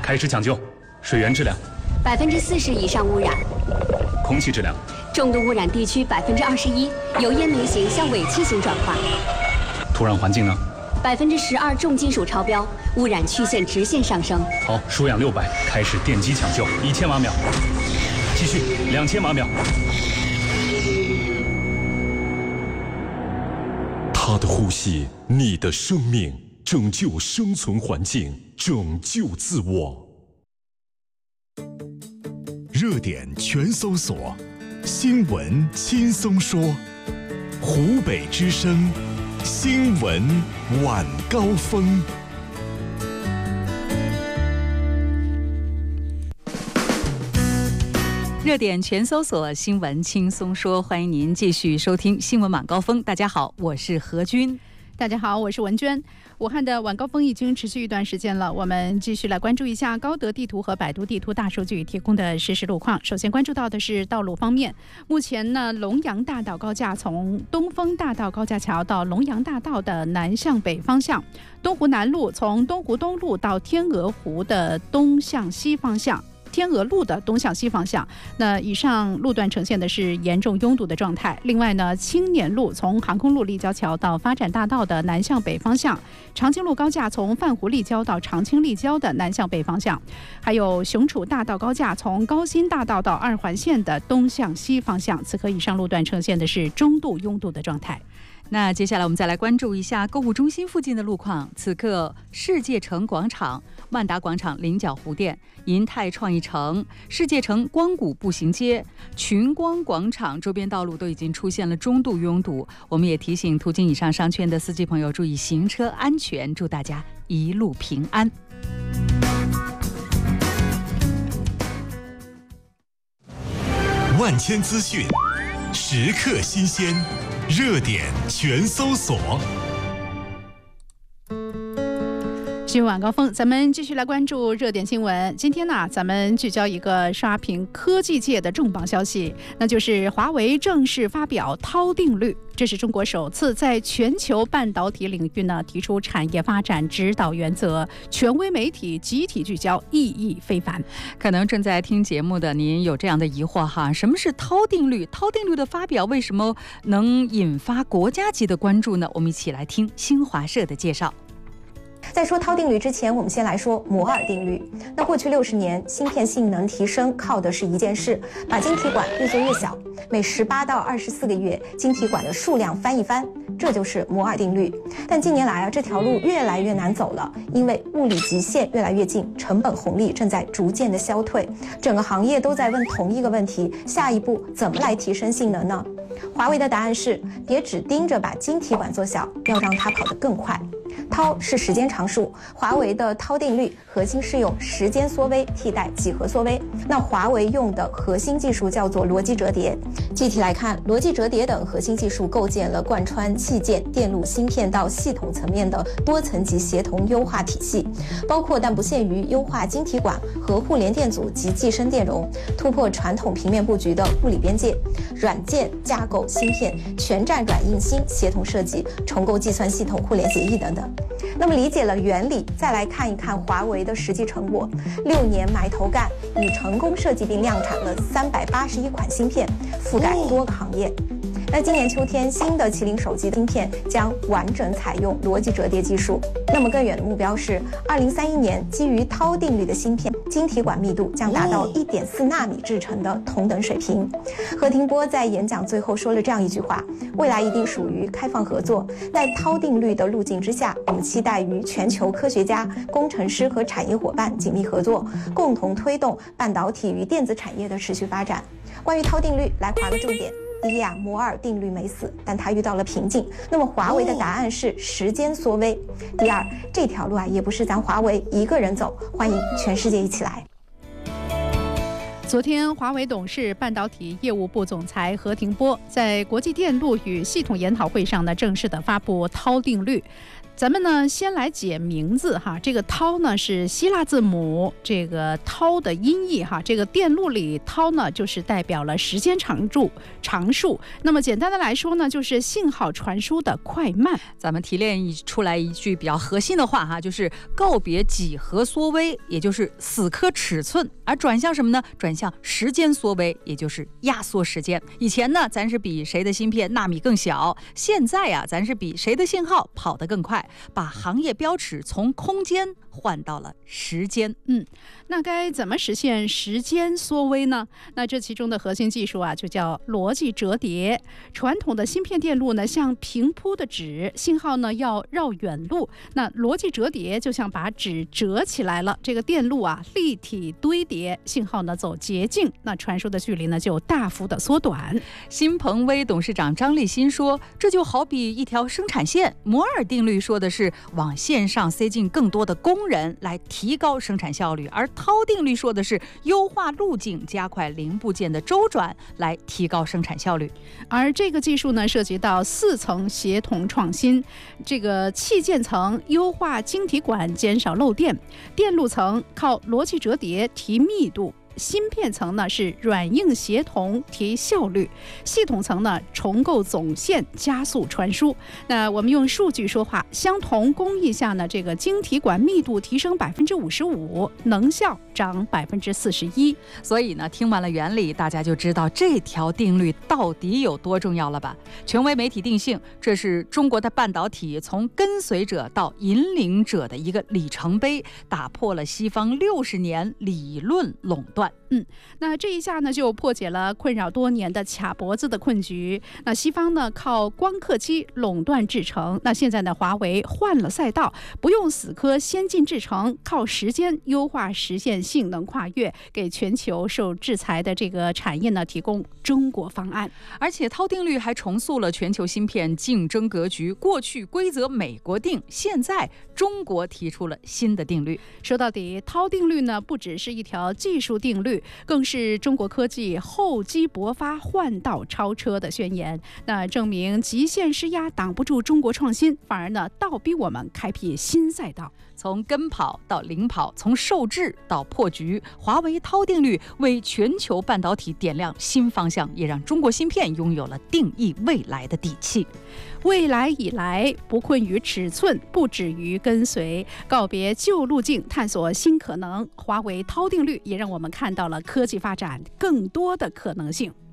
开始抢救。水源质量 40%以上污染， 空气质量重度污染地区21%，由烟煤型向尾气型转化。 土壤环境呢 ？12%重金属超标，污染曲线直线上升。 好，输氧600，开始电击抢救，1000马秒，继续2000马秒。 他的呼吸，你的生命，拯救生存环境，拯救自我。 热点全搜索，新闻轻松说，湖北之声，新闻晚高峰。 热点全搜索，新闻轻松说，欢迎您继续收听新闻晚高峰。大家好，我是何军。 大家好，我是文娟。武汉的晚高峰已经持续一段时间了，我们继续来关注一下高德地图和百度地图大数据提供的实时路况。首先关注到的是道路方面，目前呢，龙阳大道高架从东风大道高架桥到龙阳大道的南向北方向，东湖南路从东湖东路到天鹅湖的东向西方向，天鹅路的东向西方向，那以上路段呈现的是严重拥堵的状态。另外呢，青年路从航空路立交桥到发展大道的南向北方向，长青路高架从泛湖立交到长青立交的南向北方向，还有雄楚大道高架从高新大道到二环线的东向西方向。此刻以上路段呈现的是中度拥堵的状态。 那接下来我们再来关注一下购物中心附近的路况。此刻世界城广场、万达广场菱角湖店、银泰创意城、世界城光谷步行街、群光广场周边道路都已经出现了中度拥堵。我们也提醒途经以上商圈的司机朋友注意行车安全，祝大家一路平安。 万千资讯，时刻新鲜，热点全搜索。 新闻晚高峰，咱们继续来关注热点新闻。今天呢，咱们聚焦一个刷屏科技界的重磅消息，那就是华为正式发表韬定律。这是中国首次在全球半导体领域呢提出产业发展指导原则，权威媒体集体聚焦，意义非凡。 可能正在听节目的您有这样的疑惑哈，什么是韬定律？韬定律的发表为什么能引发国家级的关注呢？我们一起来听新华社的介绍。 在说韬定律之前，我们先来说摩尔定律。那过去60年，芯片性能提升靠的是一件事，把晶体管越做越小，每18到24个月，晶体管的数量翻一番，这就是摩尔定律。但近年来啊，这条路越来越难走了，因为物理极限越来越近，成本红利正在逐渐的消退，整个行业都在问同一个问题：下一步怎么来提升性能呢？华为的答案是：别只盯着把晶体管做小，要让它跑得更快。韬是时间常数，华为的韬定律核心是用时间缩微替代几何缩微。那华为用的核心技术叫做逻辑折叠。具体来看，逻辑折叠等核心技术构建了贯穿器件、电路、芯片到系统层面的多层级协同优化体系，包括但不限于优化晶体管和互联电阻及寄生电容，突破传统平面布局的物理边界，软件架构芯片全站软硬芯协同设计，重构计算系统互联协议等等。那么理解了原理，再来看一看华为的实际成果。6年埋头干，已成功设计并量产了381款芯片，覆盖多个行业。那今年秋天，新的麒麟手机芯片将完整采用逻辑折叠技术。那么更远的目标是，2031年基于韬定律的芯片晶体管密度将达到1.4纳米制成的同等水平。何庭波在演讲最后说了这样一句话：未来一定属于开放合作，在韬定律的路径之下，我们期待与全球科学家、工程师和产业伙伴紧密合作，共同推动半导体与电子产业的持续发展。关于韬定律，来划个重点。第一啊，摩尔定律没死，但它遇到了瓶颈。那么华为的答案是时间缩微。第二，这条路啊也不是咱华为一个人走，欢迎全世界一起来。 昨天，华为董事、半导体业务部总裁何庭波在国际电路与系统研讨会上呢，正式的发布韬定律。 咱们呢先来解名字哈，这个涛呢是希腊字母这个涛的音译哈，这个电路里涛呢就是代表了时间长数。那么简单的来说呢，就是信号传输的快慢。 咱们提炼出来一句比较核心的话哈，就是告别几何缩微，也就是死磕尺寸，而转向什么呢？转向时间缩微，也就是压缩时间。以前呢，咱是比谁的芯片纳米更小，现在呀，咱是比谁的信号跑得更快，把行业标尺从空间换到了时间。 那该怎么实现时间缩微呢？那这其中的核心技术啊，就叫逻辑折叠。传统的芯片电路呢，像平铺的纸，信号呢要绕远路。那逻辑折叠就像把纸折起来了，这个电路啊立体堆叠，信号呢走捷径，那传输的距离呢就大幅的缩短。 新鹏威董事长张立新说，这就好比一条生产线，摩尔定律说的是往线上塞进更多的工人来提高生产效率，而涛定律说的是优化路径，加快零部件的周转来提高生产效率。 而这个技术呢，涉及到4层协同创新，这个器件层优化晶体管，减少漏电；电路层靠逻辑折叠提密度；芯片层呢是软硬协同提效率，系统层呢重构总线加速传输。那我们用数据说话，相同工艺下呢，这个晶体管密度提升55%，能效涨41%。 所以呢，听完了原理，大家就知道这条定律到底有多重要了吧？权威媒体定性，这是中国的半导体从跟随者到引领者的一个里程碑，打破了西方60年理论垄断。 那这一下呢，就破解了困扰多年的卡脖子的困局。那西方呢，靠光刻机垄断制程，那现在呢，华为换了赛道，不用死磕先进制程，靠时间优化，实现性能跨越，给全球受制裁的这个产业呢，提供中国方案。 而且涛定律还重塑了全球芯片竞争格局。过去规则美国定，现在中国提出了新的定律。 说到底，涛定律呢，不只是一条技术定律，更是中国科技厚积薄发、换道超车的宣言。那证明极限施压挡不住中国创新，反而呢倒逼我们开辟新赛道。 从跟跑到领跑，从受制到破局，华为涛定律为全球半导体点亮新方向，也让中国芯片拥有了定义未来的底气。 未来以来，不困于尺寸，不止于跟随，告别旧路径，探索新可能。华为涛定律也让我们看到了科技发展更多的可能性。